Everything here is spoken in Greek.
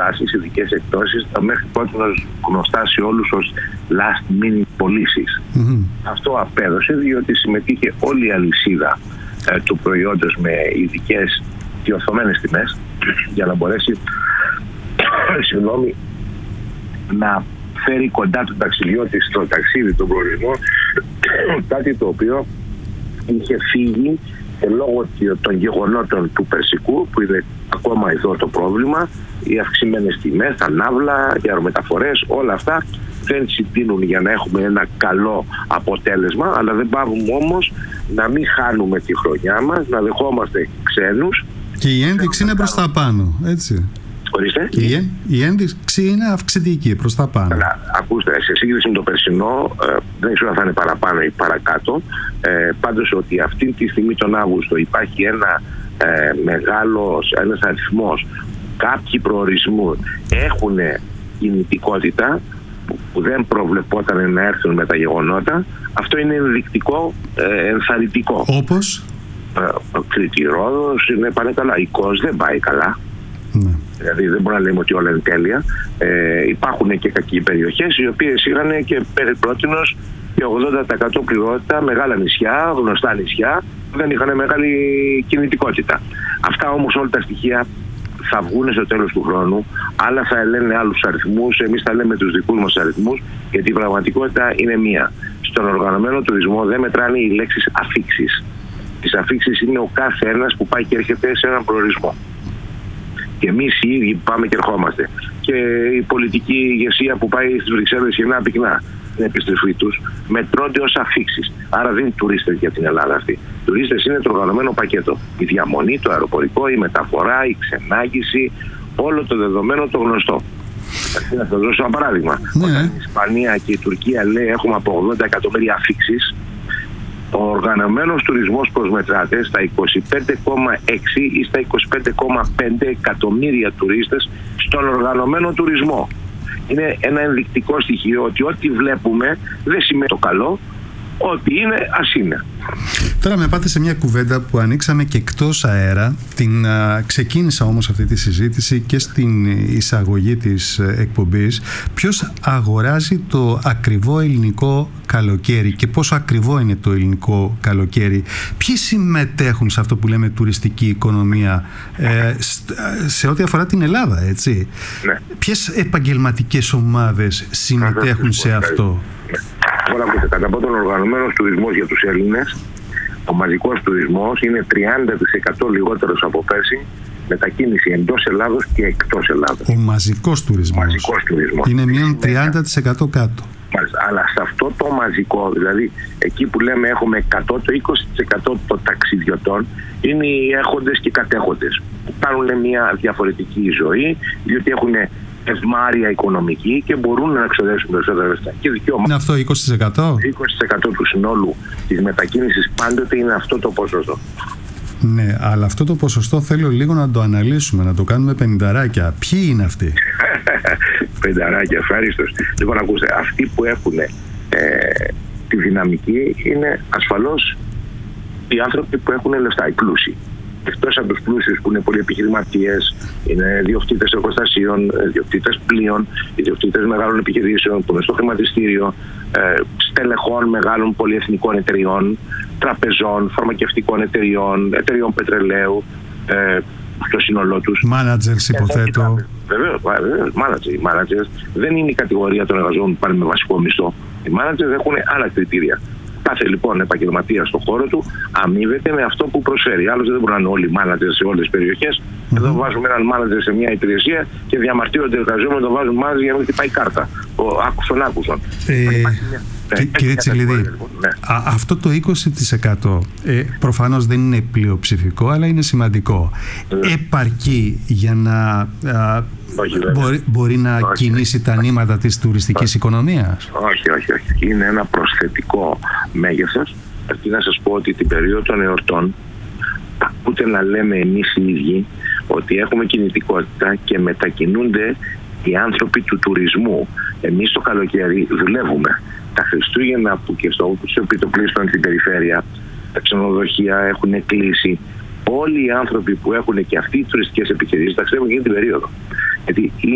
εκφράσεις, ειδικές εκπτώσεις, μέχρι τότε γνωστά σε όλους ως last minute πωλήσεις. Αυτό απέδωσε διότι συμμετείχε όλη η αλυσίδα του προϊόντος με ειδικές διορθωμένες τιμές για να μπορέσει να φέρει κοντά του ταξιδιώτη στο ταξίδι τον προορισμό, κάτι το οποίο είχε φύγει λόγω των γεγονότων του Περσικού, που είναι ακόμα εδώ το πρόβλημα, οι αυξημένες τιμές, τα ναύλα, οι αερομεταφορές, όλα αυτά δεν συντείνουν για να έχουμε ένα καλό αποτέλεσμα, αλλά δεν πάβουμε όμως να μην χάνουμε τη χρονιά μας, να δεχόμαστε ξένους. Και η ένδειξη είναι προς τα πάνω, έτσι. Ορίστε. Η ένδειξη είναι αυξητική προς τα πάνω. Αλλά ακούστε, σε σύγκριση με το περσινό, δεν ξέρω αν θα είναι παραπάνω ή παρακάτω. Πάντως ότι αυτή τη στιγμή τον Αύγουστο υπάρχει ένας αριθμός, κάποιοι προορισμού έχουν κινητικότητα που δεν προβλεπόταν να έρθουν με τα γεγονότα. Αυτό είναι ενδεικτικό, ενθαρρυντικό. Όπως? Κρήτη, Ρόδος είναι πάνε καλά. Η Κος δεν πάει καλά. Ναι. Δηλαδή δεν μπορούμε να λέμε ότι όλα είναι τέλεια. Υπάρχουν και κακοί περιοχές οι οποίες είχαν και περί πρότινος και 80% πληρότητα, μεγάλα νησιά, γνωστά νησιά, δεν είχαν μεγάλη κινητικότητα. Αυτά όμως όλα τα στοιχεία θα βγουν στο τέλος του χρόνου, άλλα θα λένε άλλους αριθμούς, εμείς θα λέμε τους δικούς μας αριθμούς, γιατί η πραγματικότητα είναι μία. Στον οργανωμένο τουρισμό δεν μετράνε οι λέξεις αφίξεις. Τις αφίξεις είναι ο κάθε ένας που πάει και έρχεται σε έναν προορισμό. Και εμείς οι ίδιοι πάμε και ερχόμαστε. Και η πολιτική ηγεσία που πάει στις Βρυξέλλες συχνά πυκνά την επιστροφή τους μετρώνται ως αφίξεις. Άρα δεν είναι τουρίστες για την Ελλάδα αυτοί. Οι τουρίστες είναι το οργανωμένο πακέτο. Η διαμονή, το αεροπορικό, η μεταφορά, η ξενάγηση, όλο το δεδομένο το γνωστό. Να σας δώσω ένα παράδειγμα. Όταν η Ισπανία και η Τουρκία λέει έχουμε από 80 εκατομμύρια αφίξεις, ο οργανωμένος τουρισμός προσμετράται στα 25,6 ή στα 25,5 εκατομμύρια τουρίστες στον οργανωμένο τουρισμό. Είναι ένα ενδεικτικό στοιχείο ότι ό,τι βλέπουμε δεν σημαίνει το καλό, ό,τι είναι ας είναι. Τώρα με πάτε σε μια κουβέντα που ανοίξαμε και εκτός αέρα. Ξεκίνησα όμως αυτή τη συζήτηση και στην εισαγωγή της εκπομπής. Ποιος αγοράζει το ακριβό ελληνικό καλοκαίρι και πόσο ακριβό είναι το ελληνικό καλοκαίρι? Ποιοι συμμετέχουν σε αυτό που λέμε τουριστική οικονομία σε ό,τι αφορά την Ελλάδα, έτσι? Ναι. Ποιες επαγγελματικές ομάδες συμμετέχουν σε αυτό? Τώρα ακούτε, κατά πρώτον οργανωμένος τουρισμός για τους Έλληνες, ο μαζικός τουρισμός είναι 30% λιγότερος από πέρσι, μετακίνηση εντός Ελλάδος και εκτός Ελλάδος. Ο μαζικός τουρισμός είναι μείον 30% κάτω. Μάλιστα, αλλά σε αυτό το μαζικό, δηλαδή εκεί που λέμε έχουμε 100, το 20% των ταξιδιωτών είναι οι έχοντες και κατέχοντες που κάνουν μια διαφορετική ζωή, διότι έχουν ευμάρεια οικονομική και μπορούν να εξοδεύσουν περισσότερα λεφτά. Και δικαίωμα. Είναι αυτό 20%? 20% του συνόλου της μετακίνησης πάντοτε είναι αυτό το ποσοστό. Ναι, αλλά αυτό το ποσοστό θέλω λίγο να το αναλύσουμε, να το κάνουμε 50. Ποιοι είναι αυτοί? 50, ευχαρίστως. Λοιπόν, ακούστε, αυτοί που έχουν τη δυναμική είναι ασφαλώς οι άνθρωποι που έχουν λεφτά, οι πλούσιοι. Εκτός από τους πλούσιους που είναι πολλοί επιχειρηματίες, είναι ιδιοκτήτες εργοστασίων, ιδιοκτήτες πλοίων, ιδιοκτήτες μεγάλων επιχειρήσεων που είναι στο χρηματιστήριο, στελεχών μεγάλων πολυεθνικών εταιριών, τραπεζών, φαρμακευτικών εταιριών, εταιριών πετρελαίου, στο σύνολό τους. Managers, υποθέτω. Βεβαίως, managers δεν είναι η κατηγορία των εργαζόμενων που πάνε με βασικό μισθό. Οι managers έχουν άλλα κριτήρια. Κάθε λοιπόν επαγγελματία στον χώρο του αμείβεται με αυτό που προσφέρει. Άλλωστε δεν μπορούν να είναι όλοι managers σε όλες τις περιοχές. Εδώ βάζουμε έναν manager σε μια υπηρεσία και διαμαρτύρονται οι εργαζόμενοι, τον βάζουν manager για να μην χτυπάει κάρτα. Άκουσον. Κύριε Τσικλιδί, ναι. Αυτό το 20% προφανώς δεν είναι πλειοψηφικό, αλλά είναι σημαντικό. Επαρκεί για να μπορεί να κινήσει τα νήματα της τουριστικής οικονομίας? Όχι. Είναι ένα προσθετικό μέγεθος. Αρκεί να σας πω ότι την περίοδο των εορτών ακούτε να λέμε εμείς οι ίδιοι ότι έχουμε κινητικότητα και μετακινούνται οι άνθρωποι του τουρισμού. Εμείς το καλοκαίρι δουλεύουμε. Τα Χριστούγεννα που και στο επιτοπλίστων στην περιφέρεια, τα ξενοδοχεία έχουν κλείσει. Όλοι οι άνθρωποι που έχουν και αυτοί οι τουριστικές επιχειρήσεις ταξιδεύουν εκείνη την περίοδο. Γιατί